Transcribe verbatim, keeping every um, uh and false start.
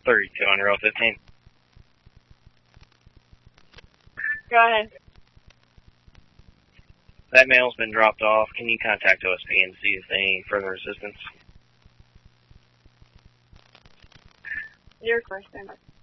thirty-two on Row fifteen. Go ahead. That mail's been dropped off. Can you contact O S P and see if they need further assistance? Your question.